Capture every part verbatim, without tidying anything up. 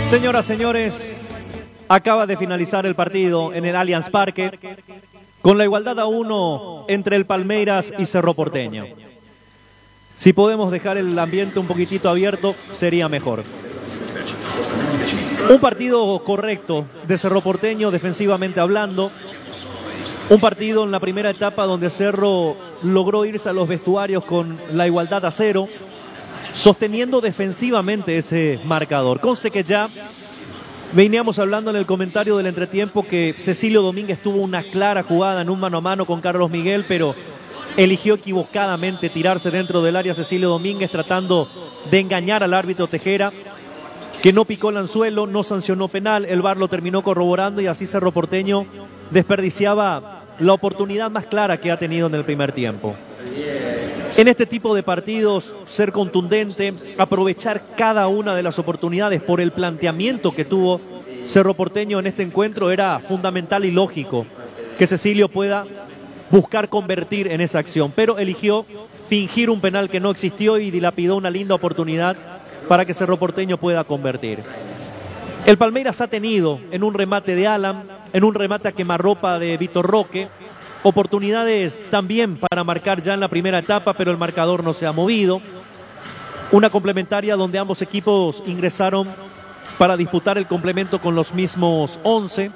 Señoras, señores, acaba de finalizar el partido en el Allianz Parque con la igualdad a uno entre el Palmeiras y Cerro Porteño. Si podemos dejar el ambiente un poquitito abierto, sería mejor. Un partido correcto de Cerro Porteño, defensivamente hablando. Un partido en la primera etapa donde Cerro logró irse a los vestuarios con la igualdad a cero, sosteniendo defensivamente ese marcador. Conste que ya veníamos hablando en el comentario del entretiempo que Cecilio Domínguez tuvo una clara jugada en un mano a mano con Carlos Miguel, pero eligió equivocadamente tirarse dentro del área Cecilio Domínguez, tratando de engañar al árbitro Tejera, que no picó el anzuelo, no sancionó penal. El V A R lo terminó corroborando y así Cerro Porteño desperdiciaba la oportunidad más clara que ha tenido en el primer tiempo. En este tipo de partidos, ser contundente, aprovechar cada una de las oportunidades por el planteamiento que tuvo Cerro Porteño en este encuentro, era fundamental y lógico que Cecilio pueda buscar convertir en esa acción, pero eligió fingir un penal que no existió y dilapidó una linda oportunidad para que Cerro Porteño pueda convertir. El Palmeiras ha tenido en un remate de Alan, en un remate a quemarropa de Vitor Roque, oportunidades también para marcar ya en la primera etapa, pero el marcador no se ha movido. Una complementaria donde ambos equipos ingresaron para disputar el complemento con los mismos once.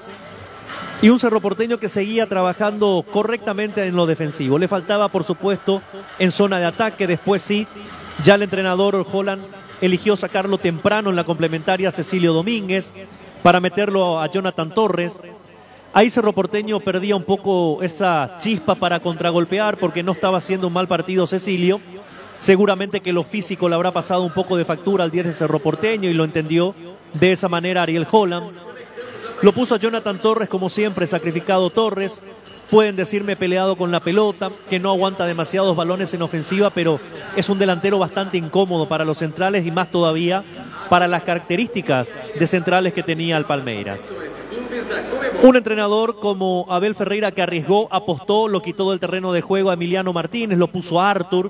Y un Cerro Porteño que seguía trabajando correctamente en lo defensivo. Le faltaba, por supuesto, en zona de ataque. Después sí, ya el entrenador Holland eligió sacarlo temprano en la complementaria Cecilio Domínguez para meterlo a Jonathan Torres. Ahí Cerro Porteño perdía un poco esa chispa para contragolpear porque no estaba haciendo un mal partido Cecilio. Seguramente que lo físico le habrá pasado un poco de factura al diez de Cerro Porteño y lo entendió de esa manera Ariel Holland. Lo puso a Jonathan Torres, como siempre, sacrificado Torres. Pueden decirme peleado con la pelota, que no aguanta demasiados balones en ofensiva, pero es un delantero bastante incómodo para los centrales y más todavía para las características de centrales que tenía el Palmeiras. Un entrenador como Abel Ferreira que arriesgó, apostó, lo quitó del terreno de juego a Emiliano Martínez, lo puso a Arthur,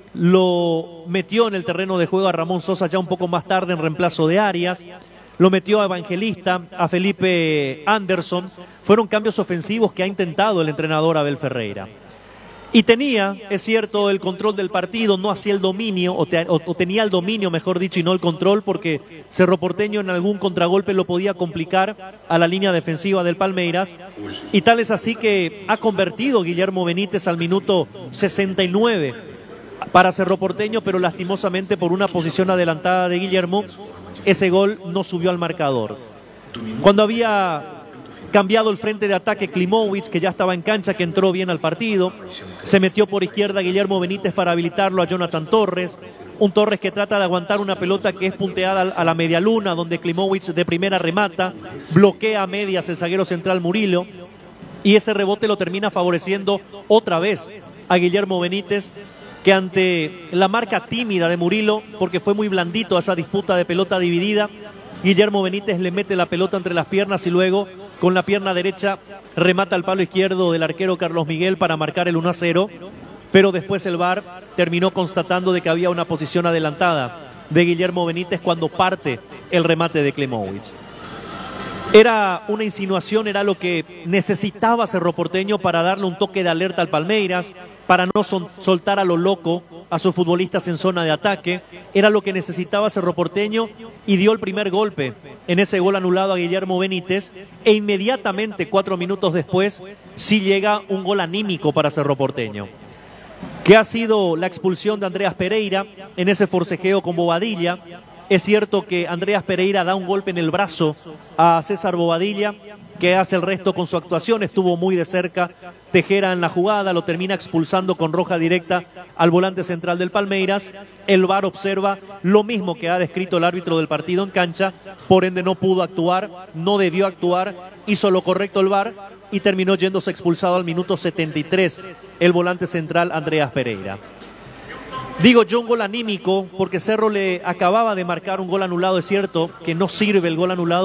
lo metió en el terreno de juego a Ramón Sosa ya un poco más tarde en reemplazo de Arias, lo metió a Evangelista, a Felipe Anderson. Fueron cambios ofensivos que ha intentado el entrenador Abel Ferreira. Y tenía, es cierto, el control del partido, no hacía el dominio, o, te, o, o tenía el dominio, mejor dicho, y no el control, porque Cerro Porteño en algún contragolpe lo podía complicar a la línea defensiva del Palmeiras. Y tal es así que ha convertido Guillermo Benítez al minuto sesenta y nueve para Cerro Porteño, pero lastimosamente por una posición adelantada de Guillermo, ese gol no subió al marcador. Cuando había cambiado el frente de ataque Klimovic, que ya estaba en cancha, que entró bien al partido, se metió por izquierda Guillermo Benítez para habilitarlo a Jonathan Torres, un Torres que trata de aguantar una pelota que es punteada a la media luna, donde Klimovic de primera remata, bloquea a medias el zaguero central Murillo, y ese rebote lo termina favoreciendo otra vez a Guillermo Benítez, que ante la marca tímida de Murillo, porque fue muy blandito a esa disputa de pelota dividida, Guillermo Benítez le mete la pelota entre las piernas y luego con la pierna derecha remata al palo izquierdo del arquero Carlos Miguel para marcar el uno a cero, pero después el V A R terminó constatando de que había una posición adelantada de Guillermo Benítez cuando parte el remate de Klimovic. Era una insinuación, era lo que necesitaba Cerro Porteño para darle un toque de alerta al Palmeiras, para no son, soltar a lo loco a sus futbolistas en zona de ataque. Era lo que necesitaba Cerro Porteño y dio el primer golpe en ese gol anulado a Guillermo Benítez, e inmediatamente, cuatro minutos después, sí llega un gol anímico para Cerro Porteño, que ha sido la expulsión de Andreas Pereira en ese forcejeo con Bobadilla. Es cierto que Andreas Pereira da un golpe en el brazo a César Bobadilla, que hace el resto con su actuación. Estuvo muy de cerca Tejera en la jugada, lo termina expulsando con roja directa al volante central del Palmeiras. El V A R observa lo mismo que ha descrito el árbitro del partido en cancha, por ende no pudo actuar, no debió actuar, hizo lo correcto el V A R y terminó yéndose expulsado al minuto setenta y tres el volante central Andreas Pereira. Digo yo un gol anímico porque Cerro le acababa de marcar un gol anulado. Es cierto que no sirve el gol anulado